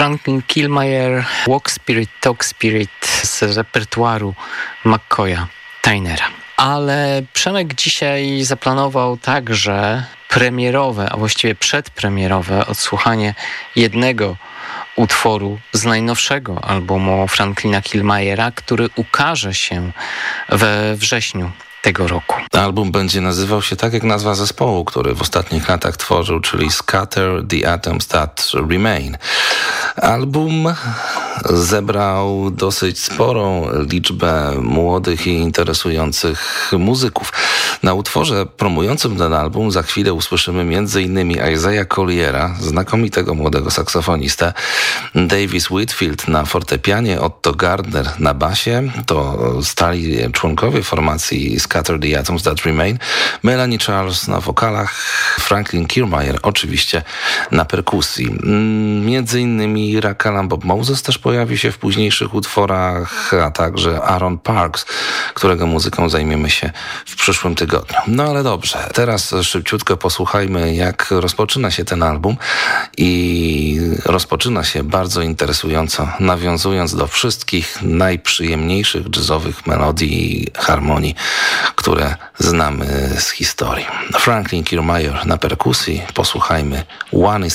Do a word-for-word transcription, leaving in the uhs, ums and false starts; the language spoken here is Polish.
Franklin Killmeyer, Walk Spirit, Talk Spirit z repertuaru McCoya Tynera. Ale Przemek dzisiaj zaplanował także premierowe, a właściwie przedpremierowe odsłuchanie jednego utworu z najnowszego albumu Franklina Killmeyera, który ukaże się we wrześniu tego roku. Album będzie nazywał się tak jak nazwa zespołu, który w ostatnich latach tworzył, czyli Scatter the Atoms That Remain. Album zebrał dosyć sporą liczbę młodych i interesujących muzyków. Na utworze promującym ten album za chwilę usłyszymy m.in. Isaiah Colliera, znakomitego młodego saksofonistę, Davis Whitfield na fortepianie, Otto Gardner na basie, to stali członkowie formacji Scatter the Atoms That Remain, Melanie Charles na wokalach, Franklin Killmeyer oczywiście na perkusji. Między innymi Rakalam Bob Moses też pojawi się w późniejszych utworach, a także Aaron Parks, którego muzyką zajmiemy się w przyszłym tygodniu. No ale dobrze, teraz szybciutko posłuchajmy, jak rozpoczyna się ten album i rozpoczyna się bardzo interesująco, nawiązując do wszystkich najprzyjemniejszych jazzowych melodii i harmonii, które znamy z historii. Franklin Killmeyer na perkusji, posłuchajmy One is